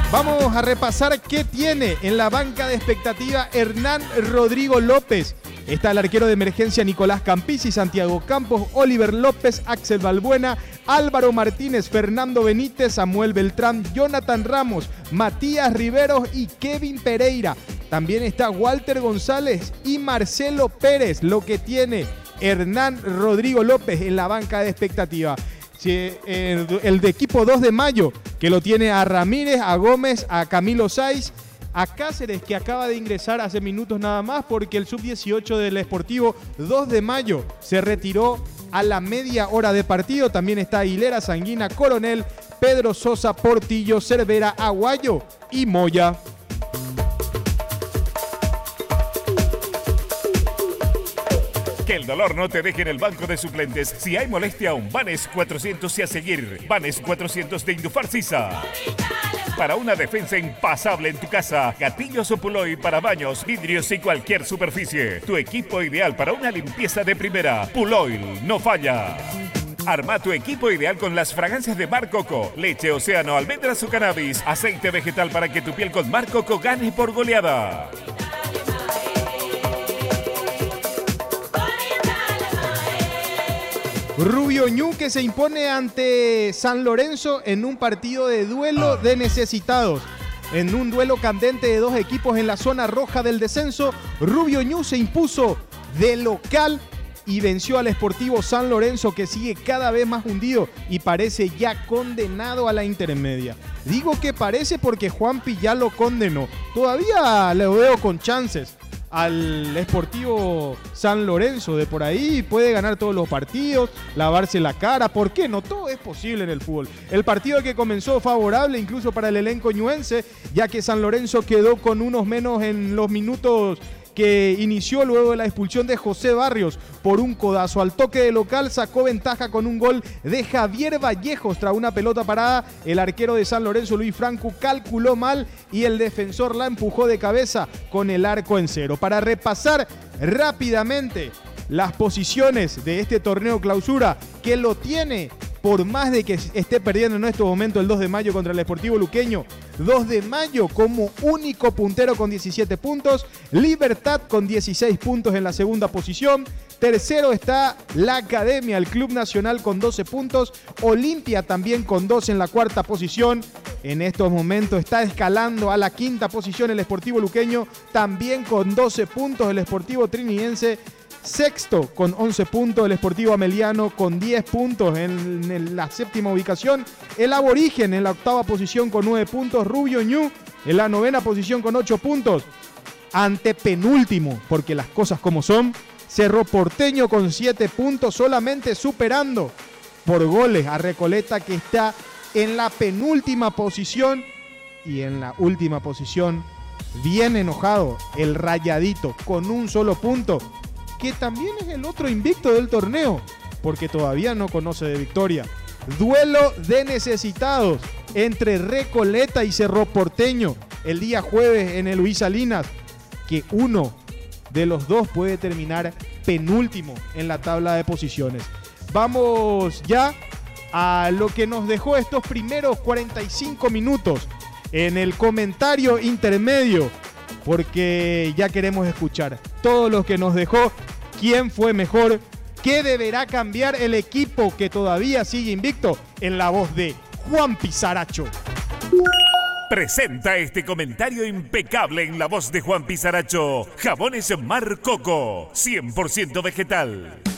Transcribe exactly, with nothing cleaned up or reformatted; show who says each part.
Speaker 1: Vamos a repasar qué tiene en la banca de expectativa Hernán Rodrigo López. Está el arquero de emergencia Nicolás Campisi, Santiago Campos, Oliver López, Axel Balbuena, Álvaro Martínez, Fernando Benítez, Samuel Beltrán, Jonathan Ramos, Matías Riveros y Kevin Pereira. También está Walter González y Marcelo Pérez, lo que tiene Hernán Rodrigo López en la banca de expectativa. El, el de equipo dos de mayo, que lo tiene a Ramírez, a Gómez, a Camilo Saiz, a Cáceres, que acaba de ingresar hace minutos nada más porque el sub dieciocho del Sportivo dos de mayo se retiró a la media hora de partido. También está Aguilera, Sanguina, Coronel, Pedro Sosa, Portillo, Cervera, Aguayo y Moya.
Speaker 2: Que el dolor no te deje en el banco de suplentes. Si hay molestia, un Vanes cuatrocientos y a seguir. Vanes cuatrocientos de Indufar Sisa. Para una defensa impasable en tu casa. Gatillos o Puloy para baños, vidrios y cualquier superficie. Tu equipo ideal para una limpieza de primera. Puloy no falla. Arma tu equipo ideal con las fragancias de Mar Coco. Leche, océano, almendras o cannabis. Aceite vegetal para que tu piel con Mar Coco gane por goleada.
Speaker 1: Rubio Ñu, que se impone ante San Lorenzo en un partido de duelo de necesitados. En un duelo candente de dos equipos en la zona roja del descenso, Rubio Ñu se impuso de local y venció al Sportivo San Lorenzo, que sigue cada vez más hundido y parece ya condenado a la intermedia. Digo que parece porque Juanpi ya lo condenó. Todavía lo veo con chances al Sportivo San Lorenzo, de por ahí puede ganar todos los partidos, lavarse la cara, ¿por qué no? Todo es posible en el fútbol. El partido que comenzó favorable incluso para el elenco ñuense, ya que San Lorenzo quedó con unos menos en los minutos que inició luego de la expulsión de José Barrios por un codazo. Al toque de local sacó ventaja con un gol de Javier Vallejos tras una pelota parada. El arquero de San Lorenzo, Luis Franco, calculó mal y el defensor la empujó de cabeza con el arco en cero. Para repasar rápidamente las posiciones de este torneo clausura, que lo tiene por más de que esté perdiendo en estos momentos el dos de mayo contra el Sportivo Luqueño. dos de mayo como único puntero con diecisiete puntos. Libertad con dieciséis puntos en la segunda posición. Tercero está la Academia, el Club Nacional con doce puntos. Olimpia también con doce en la cuarta posición. En estos momentos está escalando a la quinta posición el Sportivo Luqueño, también con doce puntos el Sportivo Trinidense. Sexto con once puntos el Sportivo Ameliano, con diez puntos en, en la séptima ubicación. El Aborigen en la octava posición con nueve puntos. Rubio Ñu en la novena posición con ocho puntos. Ante penúltimo, porque las cosas como son, Cerro Porteño con siete puntos, solamente superando por goles a Recoleta, que está en la penúltima posición. Y en la última posición, bien enojado, el Rayadito con un solo punto, que también es el otro invicto del torneo, porque todavía no conoce de victoria. Duelo de necesitados entre Recoleta y Cerro Porteño el día jueves en el Luis Salinas, que uno de los dos puede terminar penúltimo en la tabla de posiciones. Vamos ya a lo que nos dejó estos primeros cuarenta y cinco minutos en el comentario intermedio, porque ya queremos escuchar todo lo que nos dejó, quién fue mejor, qué deberá cambiar el equipo que todavía sigue invicto, en la voz de Juan Pizaracho.
Speaker 2: Presenta este comentario impecable en la voz de Juan Pizaracho. Jabones Mar Coco, cien por ciento vegetal.